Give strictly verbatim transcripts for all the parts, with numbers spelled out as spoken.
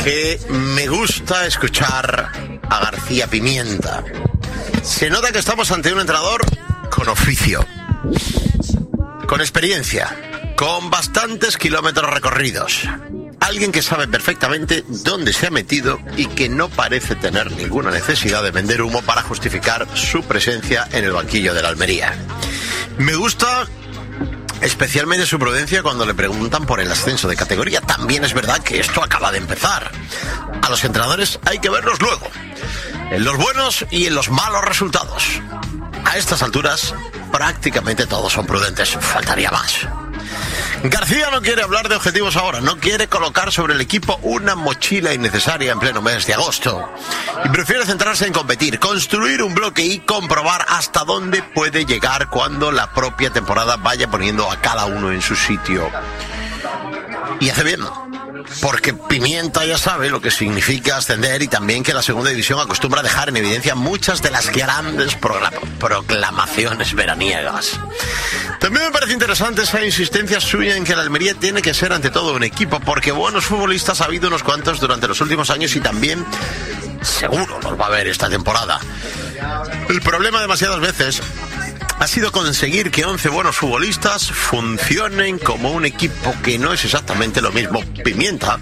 que me gusta escuchar a García Pimienta. Se nota que estamos ante un entrenador con oficio, con experiencia, con bastantes kilómetros recorridos. Alguien que sabe perfectamente dónde se ha metido y que no parece tener ninguna necesidad de vender humo para justificar su presencia en el banquillo de la Almería. Me gusta especialmente su prudencia cuando le preguntan por el ascenso de categoría. También es verdad que esto acaba de empezar. A los entrenadores hay que verlos luego, en los buenos y en los malos resultados. A estas alturas, prácticamente todos son prudentes. Faltaría más. García no quiere hablar de objetivos ahora, no quiere colocar sobre el equipo una mochila innecesaria en pleno mes de agosto. Y prefiere centrarse en competir, construir un bloque y comprobar hasta dónde puede llegar cuando la propia temporada vaya poniendo a cada uno en su sitio. Y hace bien, porque Pimienta ya sabe lo que significa ascender y también que la segunda división acostumbra a dejar en evidencia muchas de las grandes proclamaciones veraniegas. También me parece interesante esa insistencia suya en que la Almería tiene que ser ante todo un equipo, porque buenos futbolistas ha habido unos cuantos durante los últimos años y también seguro los va a haber esta temporada. El problema demasiadas veces ha sido conseguir que once buenos futbolistas funcionen como un equipo, que no es exactamente lo mismo. Pimienta,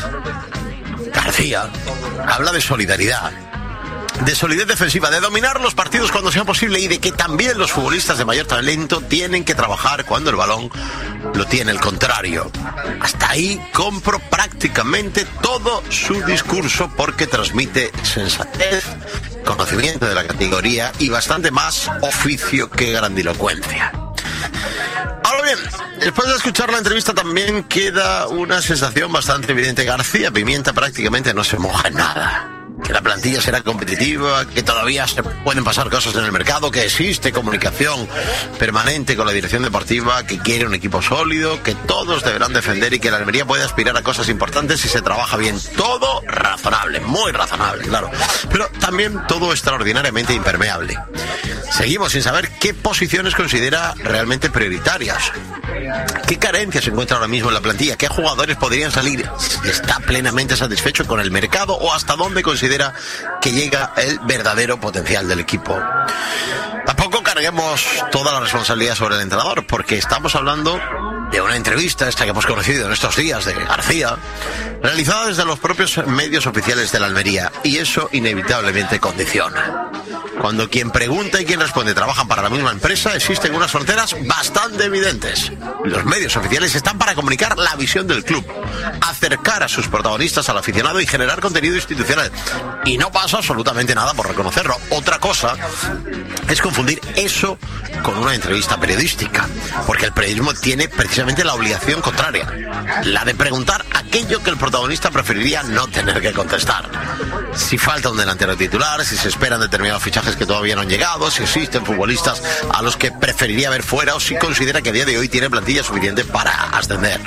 García, habla de solidaridad, de solidez defensiva, de dominar los partidos cuando sea posible y de que también los futbolistas de mayor talento tienen que trabajar cuando el balón lo tiene el contrario. Hasta ahí compro prácticamente todo su discurso, porque transmite sensatez, conocimiento de la categoría y bastante más oficio que grandilocuencia. Ahora bien, después de escuchar la entrevista también queda una sensación bastante evidente. García Pimienta prácticamente no se moja en nada. Que la plantilla será competitiva, que todavía se pueden pasar cosas en el mercado, que existe comunicación permanente con la dirección deportiva, que quiere un equipo sólido, que todos deberán defender y que la Almería puede aspirar a cosas importantes si se trabaja bien. Todo razonable, muy razonable, claro, pero también todo extraordinariamente impermeable. Seguimos sin saber qué posiciones considera realmente prioritarias, qué carencias se encuentra ahora mismo en la plantilla, qué jugadores podrían salir, si está plenamente satisfecho con el mercado o hasta dónde considera que llega el verdadero potencial del equipo. Tampoco carguemos toda la responsabilidad sobre el entrenador, porque estamos hablando de una entrevista, esta que hemos conocido en estos días, de García, realizada desde los propios medios oficiales de la Almería, y eso inevitablemente condiciona. Cuando quien pregunta y quien responde trabajan para la misma empresa, existen unas fronteras bastante evidentes. Los medios oficiales están para comunicar la visión del club, acercar a sus protagonistas al aficionado y generar contenido institucional. Y no pasa absolutamente nada por reconocerlo. Otra cosa es confundir eso con una entrevista periodística, porque el periodismo tiene precisamente la obligación contraria, la de preguntar aquello que el protagonista preferiría no tener que contestar. Si falta un delantero titular, si se esperan determinados fichajes que todavía no han llegado, si existen futbolistas a los que preferiría ver fuera, o si considera que a día de hoy tiene plantilla suficiente para ascender.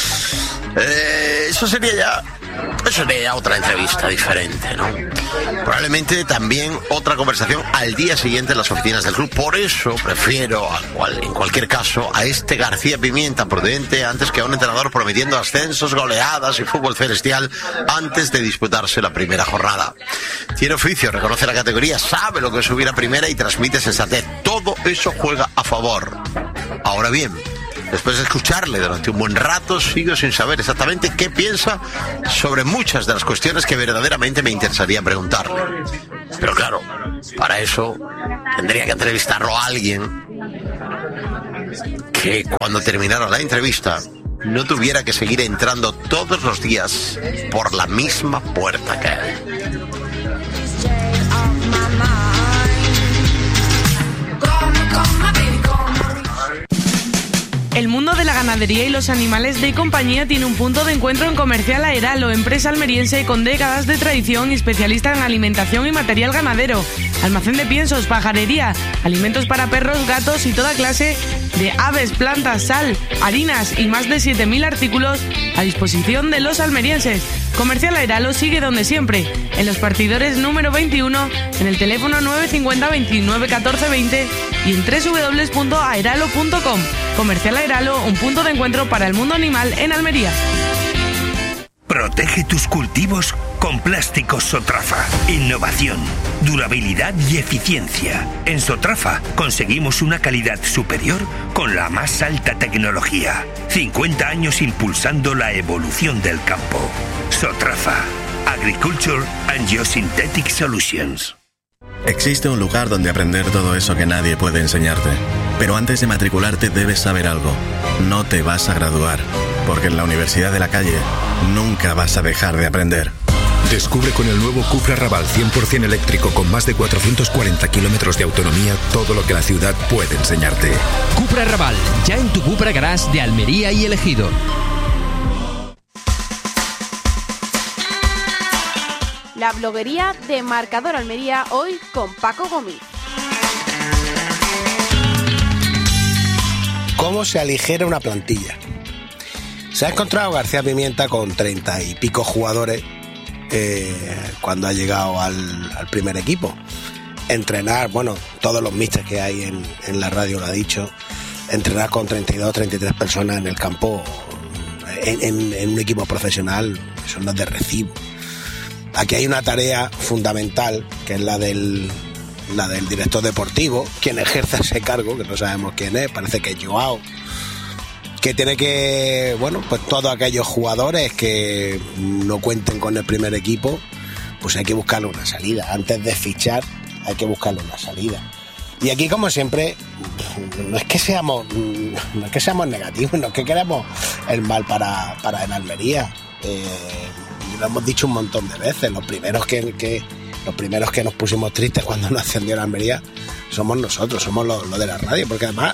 Eh, eso sería ya Eso sería otra entrevista diferente, ¿no? Probablemente también otra conversación al día siguiente en las oficinas del club. Por eso prefiero, a cual, en cualquier caso, a este García Pimienta prudente antes que a un entrenador prometiendo ascensos, goleadas y fútbol celestial antes de disputarse la primera jornada. Tiene oficio, reconoce la categoría, sabe lo que es subir a primera y transmite sensatez. Todo eso juega a favor. Ahora bien, después de escucharle durante un buen rato, sigo sin saber exactamente qué piensa sobre muchas de las cuestiones que verdaderamente me interesaría preguntarle. Pero claro, para eso tendría que entrevistarlo a alguien que cuando terminara la entrevista no tuviera que seguir entrando todos los días por la misma puerta que él. El mundo de la ganadería y los animales de compañía tiene un punto de encuentro en Comercial Aeralo, empresa almeriense con décadas de tradición y especialista en alimentación y material ganadero. Almacén de piensos, pajarería, alimentos para perros, gatos y toda clase de aves, plantas, sal, harinas y más de siete mil artículos a disposición de los almerienses. Comercial Aeralo sigue donde siempre, en los partidores número veintiuno, en el teléfono nueve cinco cero, veintinueve, catorce, veinte y en doble u doble u doble u punto aeralo punto com. Comercial Aeralo, un punto de encuentro para el mundo animal en Almería. Protege tus cultivos con plásticos Sotrafa. Innovación, durabilidad y eficiencia. En Sotrafa conseguimos una calidad superior con la más alta tecnología. cincuenta años impulsando la evolución del campo. Sotrafa. Agriculture and Geosynthetic Solutions. Existe un lugar donde aprender todo eso que nadie puede enseñarte. Pero antes de matricularte debes saber algo. No te vas a graduar, porque en la Universidad de la Calle nunca vas a dejar de aprender. Descubre con el nuevo Cupra Raval cien por ciento eléctrico con más de cuatrocientos cuarenta kilómetros de autonomía todo lo que la ciudad puede enseñarte. Cupra Raval, ya en tu Cupra Garage de Almería y El Ejido. La bloguería de Marcador Almería, hoy con Paco Gómez. ¿Cómo se aligera una plantilla? Se ha encontrado García Pimienta con treinta y pico jugadores eh, cuando ha llegado al, al primer equipo. Entrenar, bueno, todos los místers que hay en, en la radio lo ha dicho, entrenar con treinta y dos, treinta y tres personas en el campo, en, en, en un equipo profesional, eso no es de recibo. Aquí hay una tarea fundamental, que es la del, la del director deportivo, quien ejerce ese cargo, que no sabemos quién es, parece que es Joao, que tiene que, bueno, pues todos aquellos jugadores que no cuenten con el primer equipo, pues hay que buscarle una salida. Antes de fichar, hay que buscarle una salida. Y aquí, como siempre, no es que seamos, no es que seamos negativos, no es que queramos el mal para, para en Almería. Eh, lo hemos dicho un montón de veces, los primeros que, que los primeros que nos pusimos tristes cuando nos ascendió la Almería somos nosotros, somos los, los de la radio, porque además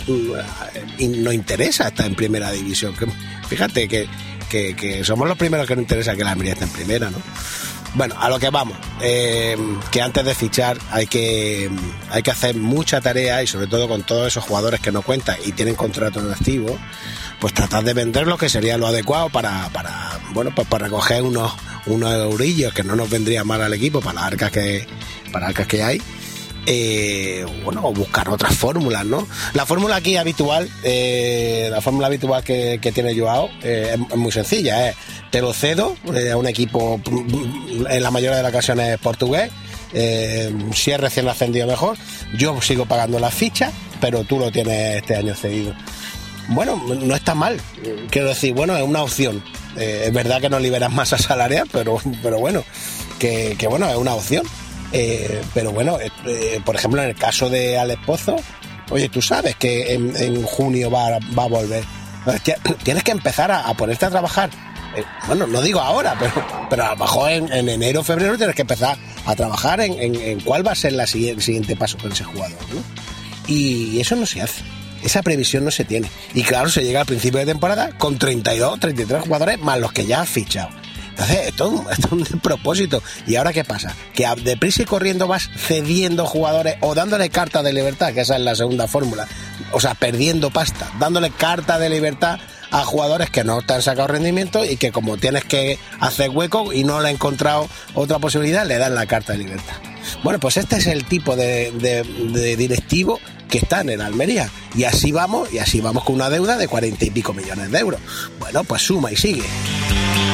y nos interesa estar en primera división. Fíjate que, que, que somos los primeros que nos interesa que la Almería esté en primera, ¿no? Bueno, a lo que vamos, eh, que antes de fichar hay que hay que hacer mucha tarea, y sobre todo con todos esos jugadores que no cuentan y tienen contrato en activo, pues tratar de vender lo que sería lo adecuado para, para bueno, pues para recoger unos unos eurillos que no nos vendría mal al equipo para las arcas que para las arcas que hay. Eh, bueno, o buscar otras fórmulas, ¿no? La fórmula aquí habitual, eh, la fórmula habitual que, que tiene Joao eh, es, es muy sencilla, eh. Te lo cedo eh, a un equipo en la mayoría de las ocasiones portugués, eh, si es recién ascendido mejor, yo sigo pagando las fichas, pero tú lo tienes este año cedido. Bueno, no está mal, quiero decir, bueno, es una opción. Eh, es verdad que no liberas masa salarial, pero, pero bueno, que, que bueno, es una opción. Eh, pero bueno, eh, por ejemplo, en el caso de Alex Pozo, oye, tú sabes que en, en junio va, va a volver. Tienes que empezar a, a ponerte a trabajar. Eh, bueno, no digo ahora, pero, pero a lo mejor en, en enero o febrero tienes que empezar a trabajar en, en, en cuál va a ser la siguiente, el siguiente paso con ese jugador, ¿no? Y eso no se hace. Esa previsión no se tiene. Y claro, se llega al principio de temporada con treinta y dos, treinta y tres jugadores más los que ya has fichado. Entonces, esto, esto es un despropósito. ¿Y ahora qué pasa? Que deprisa y corriendo vas cediendo jugadores o dándole carta de libertad, que esa es la segunda fórmula. O sea, perdiendo pasta, dándole carta de libertad a jugadores que no te han sacado rendimiento y que como tienes que hacer hueco y no le has encontrado otra posibilidad, le dan la carta de libertad. Bueno, pues este es el tipo de, de, de directivo que está en el Almería. Y así vamos, y así vamos con una deuda de cuarenta y pico millones de euros. Bueno, pues suma y sigue.